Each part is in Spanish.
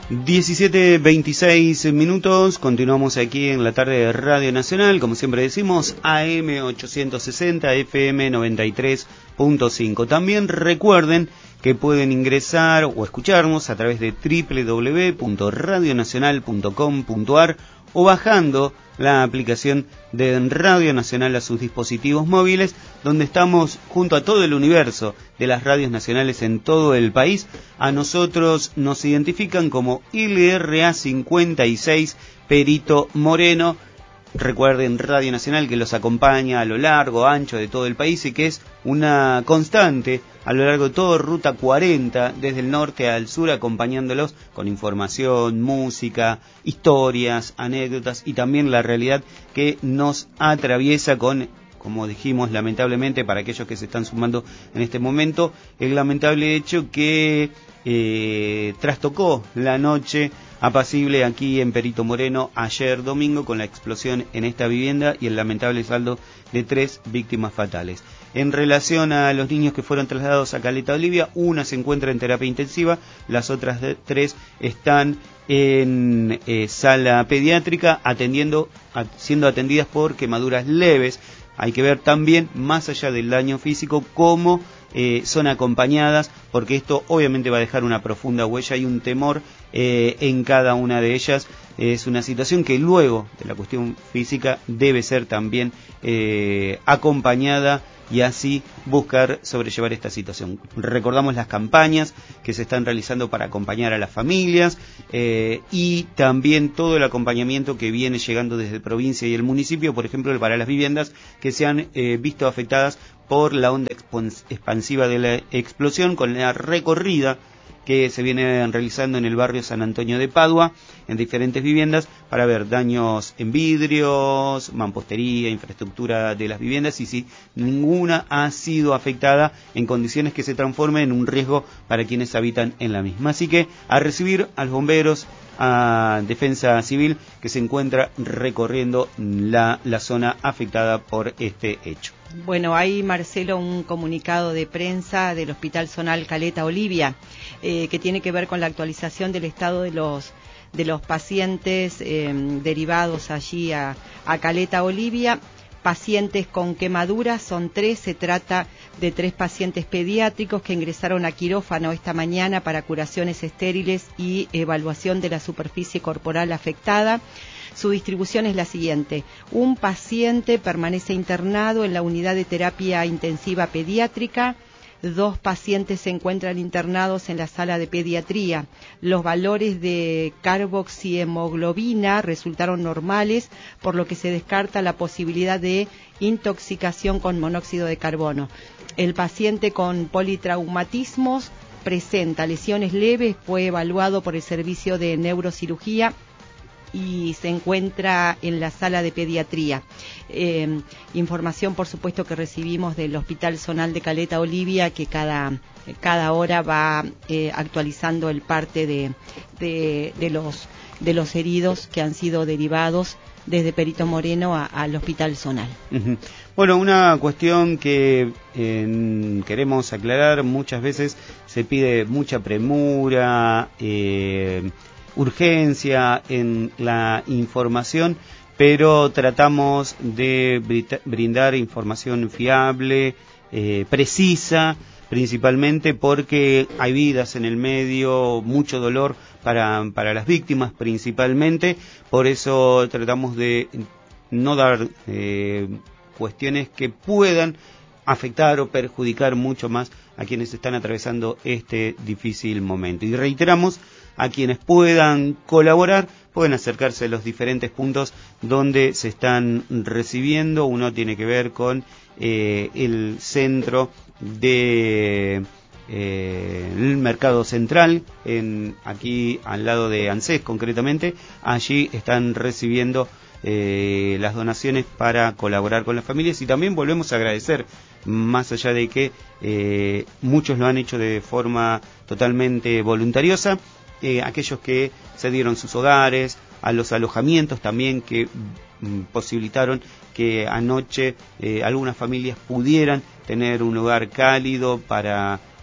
17:26 minutos, continuamos aquí en la tarde de Radio Nacional, como siempre decimos, AM 860, FM 93.5. También recuerden que pueden ingresar o escucharnos a través de www.radionacional.com.ar o bajando la aplicación de Radio Nacional a sus dispositivos móviles, donde estamos junto a todo el universo de las radios nacionales en todo el país. A nosotros nos identifican como LRA 56 Perito Moreno. Recuerden, Radio Nacional que los acompaña a lo largo, ancho de todo el país y que es una constante a lo largo de toda Ruta 40, desde el norte al sur, acompañándolos con información, música, historias, anécdotas y también la realidad que nos atraviesa con, como dijimos, lamentablemente, para aquellos que se están sumando en este momento, el lamentable hecho que trastocó la noche apacible aquí en Perito Moreno ayer domingo con la explosión en esta vivienda y el lamentable saldo de 3 víctimas fatales. En relación a los niños que fueron trasladados a Caleta Olivia, una se encuentra en terapia intensiva, las otras 3 están en sala pediátrica siendo atendidas por quemaduras leves. Hay que ver también, más allá del daño físico, cómo son acompañadas, porque esto obviamente va a dejar una profunda huella y un temor en cada una de ellas. Es una situación que luego de la cuestión física debe ser también acompañada y así buscar sobrellevar esta situación. Recordamos las campañas que se están realizando para acompañar a las familias y también todo el acompañamiento que viene llegando desde provincia y el municipio, por ejemplo, para las viviendas que se han visto afectadas por la onda expansiva de la explosión, con la recorrida que se viene realizando en el barrio San Antonio de Padua, en diferentes viviendas, para ver daños en vidrios, mampostería, infraestructura de las viviendas, y si ninguna ha sido afectada, en condiciones que se transforme en un riesgo para quienes habitan en la misma. Así que a recibir a los bomberos, a Defensa Civil, que se encuentra recorriendo la zona afectada por este hecho. Bueno, hay, Marcelo, un comunicado de prensa del Hospital Zonal Caleta Olivia, que tiene que ver con la actualización del estado de los pacientes derivados allí a Caleta Olivia. Pacientes con quemaduras son 3, se trata de 3 pacientes pediátricos que ingresaron a quirófano esta mañana para curaciones estériles y evaluación de la superficie corporal afectada. Su distribución es la siguiente: un paciente permanece internado en la unidad de terapia intensiva pediátrica, 2 pacientes se encuentran internados en la sala de pediatría. Los valores de carboxihemoglobina resultaron normales, por lo que se descarta la posibilidad de intoxicación con monóxido de carbono. El paciente con politraumatismos presenta lesiones leves, fue evaluado por el servicio de neurocirugía y se encuentra en la sala de pediatría. Información, por supuesto, que recibimos del Hospital Zonal de Caleta Olivia, que cada hora va actualizando el parte de los heridos que han sido derivados desde Perito Moreno al Hospital Zonal. Uh-huh. Bueno, una cuestión que queremos aclarar: muchas veces se pide mucha premura, urgencia en la información, pero tratamos de brindar información fiable, precisa, principalmente porque hay vidas en el medio, mucho dolor para las víctimas principalmente. Por eso tratamos de no dar cuestiones que puedan afectar o perjudicar mucho más a quienes están atravesando este difícil momento. Y reiteramos, a quienes puedan colaborar, pueden acercarse a los diferentes puntos donde se están recibiendo. Uno tiene que ver con el centro de el Mercado Central, aquí al lado de ANSES concretamente. Allí están recibiendo las donaciones para colaborar con las familias, y también volvemos a agradecer, más allá de que muchos lo han hecho de forma totalmente voluntariosa, aquellos que cedieron sus hogares, a los alojamientos también que posibilitaron que anoche algunas familias pudieran tener un lugar cálido para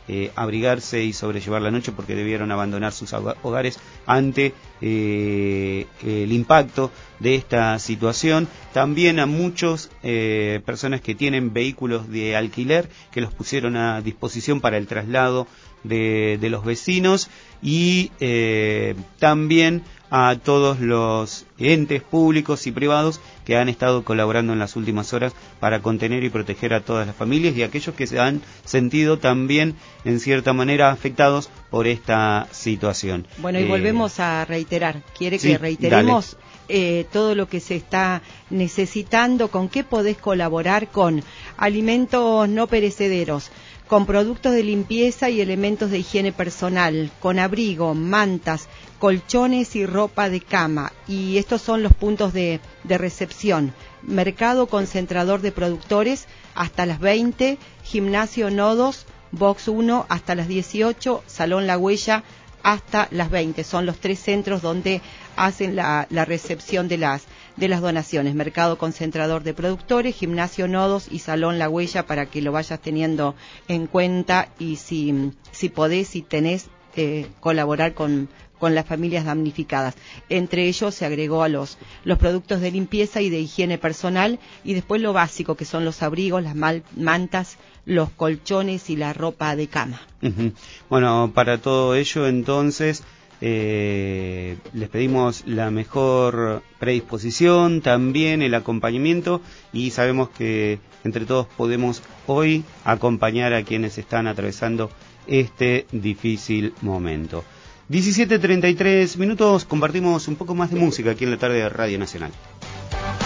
abrigarse y sobrellevar la noche porque debieron abandonar sus hogares ante el impacto de esta situación. También a muchas personas que tienen vehículos de alquiler que los pusieron a disposición para el traslado de los vecinos, y también a todos los entes públicos y privados que han estado colaborando en las últimas horas para contener y proteger a todas las familias y a aquellos que se han sentido también en cierta manera afectados por esta situación. Bueno, y volvemos a reiterar, ¿quiere sí, que reiteremos todo lo que se está necesitando? ¿Con qué podés colaborar? Con alimentos no perecederos, con productos de limpieza y elementos de higiene personal, con abrigo, mantas, colchones y ropa de cama. Y estos son los puntos de recepción: Mercado Concentrador de Productores hasta las 20, Gimnasio Nodos, Box 1 hasta las 18, Salón La Huella hasta las 20. Son los 3 centros donde hacen la recepción de las donaciones: Mercado Concentrador de Productores, Gimnasio Nodos y Salón La Huella, para que lo vayas teniendo en cuenta, y si podés, si tenés, colaborar con las familias damnificadas. Entre ellos se agregó a los productos de limpieza y de higiene personal, y después lo básico, que son los abrigos, las mantas, los colchones y la ropa de cama. Uh-huh. Bueno, para todo ello entonces les pedimos la mejor predisposición, también el acompañamiento, y sabemos que entre todos podemos hoy acompañar a quienes están atravesando este difícil momento. 17:33 minutos, compartimos un poco más de música aquí en la tarde de Radio Nacional.